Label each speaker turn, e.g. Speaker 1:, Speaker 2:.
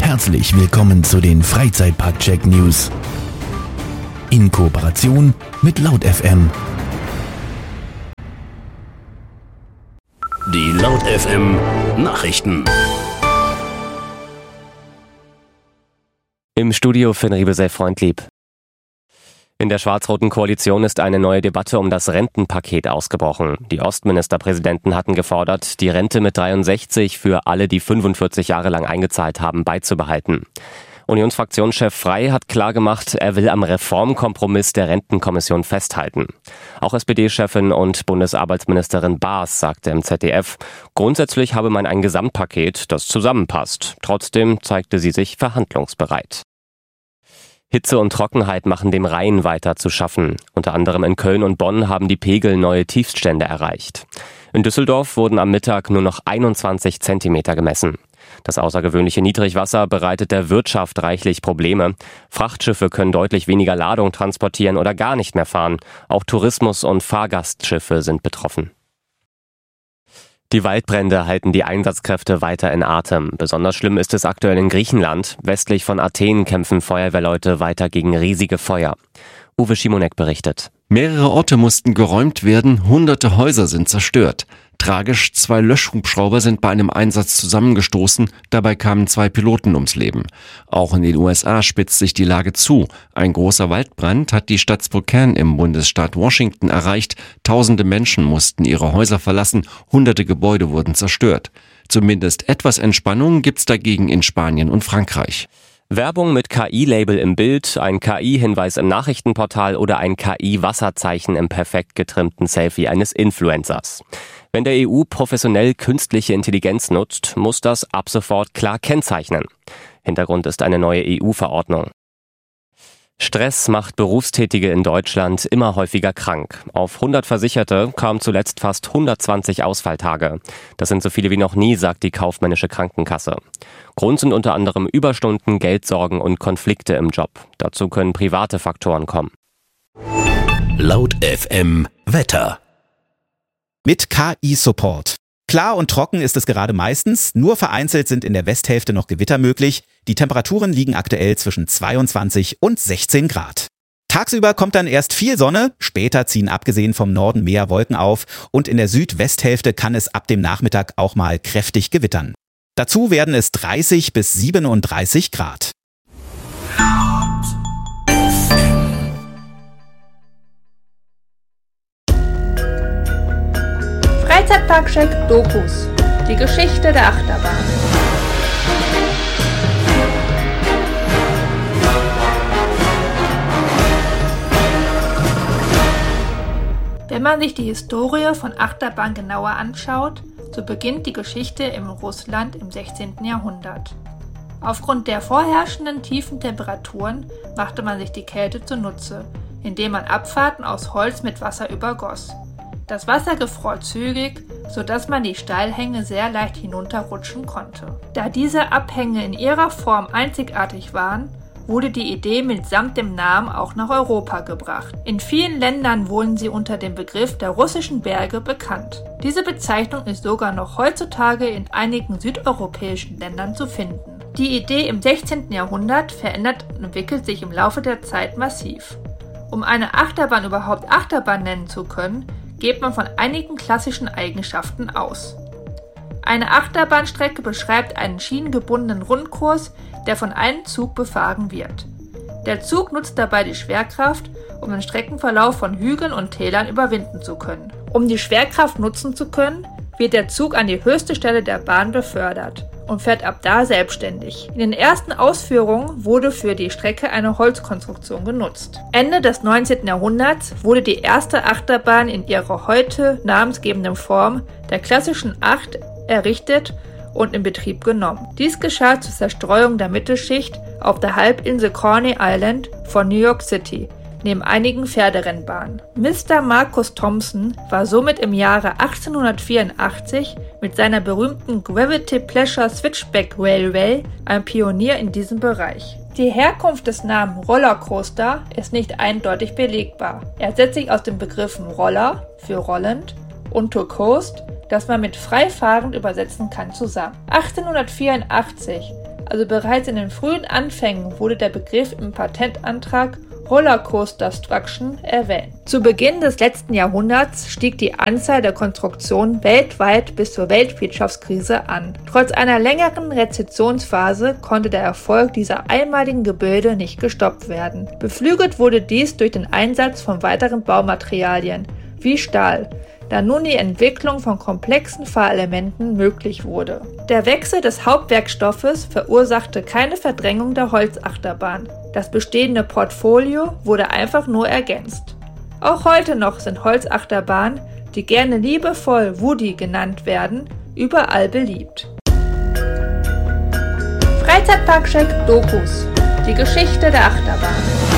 Speaker 1: Herzlich willkommen zu den Freizeitpark-Check News. In Kooperation mit Laut FM.
Speaker 2: Die Laut FM Nachrichten.
Speaker 3: Im Studio Finn Riebesell-Freundlieb. In der schwarz-roten Koalition ist eine neue Debatte um das Rentenpaket ausgebrochen. Die Ostministerpräsidenten hatten gefordert, die Rente mit 63 für alle, die 45 Jahre lang eingezahlt haben, beizubehalten. Unionsfraktionschef Frey hat klargemacht, er will am Reformkompromiss der Rentenkommission festhalten. Auch SPD-Chefin und Bundesarbeitsministerin Baas sagte im ZDF, grundsätzlich habe man ein Gesamtpaket, das zusammenpasst. Trotzdem zeigte sie sich verhandlungsbereit. Hitze und Trockenheit machen dem Rhein weiter zu schaffen. Unter anderem in Köln und Bonn haben die Pegel neue Tiefststände erreicht. In Düsseldorf wurden am Mittag nur noch 21 Zentimeter gemessen. Das außergewöhnliche Niedrigwasser bereitet der Wirtschaft reichlich Probleme. Frachtschiffe können deutlich weniger Ladung transportieren oder gar nicht mehr fahren. Auch Tourismus- und Fahrgastschiffe sind betroffen. Die Waldbrände halten die Einsatzkräfte weiter in Atem. Besonders schlimm ist es aktuell in Griechenland. Westlich von Athen kämpfen Feuerwehrleute weiter gegen riesige Feuer. Uwe Schimonek berichtet.
Speaker 4: Mehrere Orte mussten geräumt werden, hunderte Häuser sind zerstört. Tragisch, 2 Löschhubschrauber sind bei einem Einsatz zusammengestoßen, dabei kamen 2 Piloten ums Leben. Auch in den USA spitzt sich die Lage zu. Ein großer Waldbrand hat die Stadt Spokane im Bundesstaat Washington erreicht. Tausende Menschen mussten ihre Häuser verlassen, hunderte Gebäude wurden zerstört. Zumindest etwas Entspannung gibt's dagegen in Spanien und Frankreich.
Speaker 3: Werbung mit KI-Label im Bild, ein KI-Hinweis im Nachrichtenportal oder ein KI-Wasserzeichen im perfekt getrimmten Selfie eines Influencers. Wenn der EU professionell künstliche Intelligenz nutzt, muss das ab sofort klar kennzeichnen. Hintergrund ist eine neue EU-Verordnung. Stress macht Berufstätige in Deutschland immer häufiger krank. Auf 100 Versicherte kamen zuletzt fast 120 Ausfalltage. Das sind so viele wie noch nie, sagt die kaufmännische Krankenkasse. Grund sind unter anderem Überstunden, Geldsorgen und Konflikte im Job. Dazu können private Faktoren kommen.
Speaker 2: Laut FM Wetter.
Speaker 5: Mit KI-Support. Klar und trocken ist es gerade meistens, nur vereinzelt sind in der Westhälfte noch Gewitter möglich. Die Temperaturen liegen aktuell zwischen 22 und 16 Grad. Tagsüber kommt dann erst viel Sonne, später ziehen abgesehen vom Norden mehr Wolken auf und in der Südwesthälfte kann es ab dem Nachmittag auch mal kräftig gewittern. Dazu werden es 30 bis 37 Grad.
Speaker 6: Freizeitpark-Check Dokus. Die Geschichte der Achterbahn. Wenn man sich die Historie von Achterbahn genauer anschaut, so beginnt die Geschichte in Russland im 16. Jahrhundert. Aufgrund der vorherrschenden tiefen Temperaturen machte man sich die Kälte zunutze, indem man Abfahrten aus Holz mit Wasser übergoss. Das Wasser gefror zügig, sodass man die Steilhänge sehr leicht hinunterrutschen konnte. Da diese Abhänge in ihrer Form einzigartig waren, wurde die Idee mitsamt dem Namen auch nach Europa gebracht. In vielen Ländern wurden sie unter dem Begriff der russischen Berge bekannt. Diese Bezeichnung ist sogar noch heutzutage in einigen südeuropäischen Ländern zu finden. Die Idee im 16. Jahrhundert verändert und entwickelt sich im Laufe der Zeit massiv. Um eine Achterbahn überhaupt Achterbahn nennen zu können, geht man von einigen klassischen Eigenschaften aus. Eine Achterbahnstrecke beschreibt einen schienengebundenen Rundkurs, der von einem Zug befahren wird. Der Zug nutzt dabei die Schwerkraft, um den Streckenverlauf von Hügeln und Tälern überwinden zu können. Um die Schwerkraft nutzen zu können, wird der Zug an die höchste Stelle der Bahn befördert und fährt ab da selbstständig. In den ersten Ausführungen wurde für die Strecke eine Holzkonstruktion genutzt. Ende des 19. Jahrhunderts wurde die erste Achterbahn in ihrer heute namensgebenden Form, der klassischen Acht, errichtet und in Betrieb genommen. Dies geschah zur Zerstreuung der Mittelschicht auf der Halbinsel Coney Island von New York City, neben einigen Pferderennbahnen. Mr. Marcus Thompson war somit im Jahre 1884 mit seiner berühmten Gravity Pleasure Switchback Railway ein Pionier in diesem Bereich. Die Herkunft des Namens Rollercoaster ist nicht eindeutig belegbar. Er setzt sich aus den Begriffen Roller für rollend und to coast, das man mit frei fahrend übersetzen kann, zusammen. 1884, Also bereits in den frühen Anfängen wurde der Begriff im Patentantrag Rollercoaster-Struction erwähnt. Zu Beginn des letzten Jahrhunderts stieg die Anzahl der Konstruktionen weltweit bis zur Weltwirtschaftskrise an. Trotz einer längeren Rezessionsphase konnte der Erfolg dieser einmaligen Gebilde nicht gestoppt werden. Beflügelt wurde dies durch den Einsatz von weiteren Baumaterialien, wie Stahl, da nun die Entwicklung von komplexen Fahrelementen möglich wurde. Der Wechsel des Hauptwerkstoffes verursachte keine Verdrängung der Holzachterbahn. Das bestehende Portfolio wurde einfach nur ergänzt. Auch heute noch sind Holzachterbahnen, die gerne liebevoll Woody genannt werden, überall beliebt. Freizeitpark-Check Dokus. Die Geschichte der Achterbahn.